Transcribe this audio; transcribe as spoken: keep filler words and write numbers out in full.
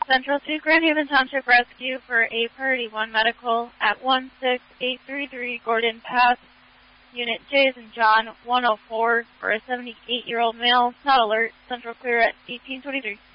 Central to Grand Haven Township Rescue for a Priority one medical at one six eight three three Gordon Path. Unit J as in John, one oh four for a seventy-eight-year-old male, not alert. Central clear at eighteen twenty-three.